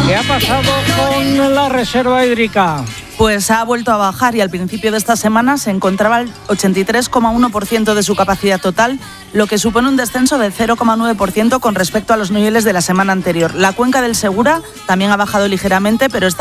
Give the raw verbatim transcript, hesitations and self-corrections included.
¿Qué ha pasado con la reserva hídrica? Pues ha vuelto a bajar y al principio de esta semana se encontraba al ochenta y tres coma uno por ciento de su capacidad total, lo que supone un descenso del cero coma nueve por ciento con respecto a los niveles de la semana anterior. La cuenca del Segura también ha bajado ligeramente, pero está